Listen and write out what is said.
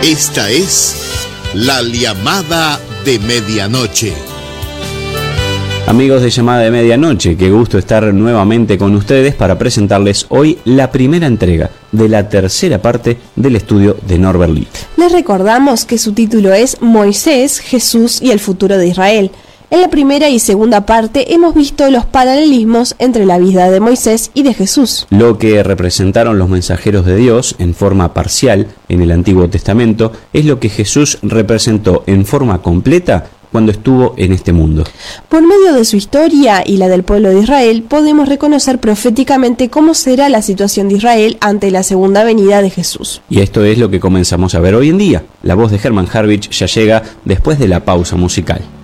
Esta es La Llamada de Medianoche. Amigos de Llamada de Medianoche, qué gusto estar nuevamente con ustedes para presentarles hoy la primera entrega de la tercera parte del estudio de Norbert Litt. Les recordamos que su título es Moisés, Jesús y el futuro de Israel. En la primera y segunda parte hemos visto los paralelismos entre la vida de Moisés y de Jesús. Lo que representaron los mensajeros de Dios en forma parcial en el Antiguo Testamento es lo que Jesús representó en forma completa cuando estuvo en este mundo. Por medio de su historia y la del pueblo de Israel, podemos reconocer proféticamente cómo será la situación de Israel ante la segunda venida de Jesús. Y esto es lo que comenzamos a ver hoy en día. La voz de Hermann Harwich ya llega después de la pausa musical.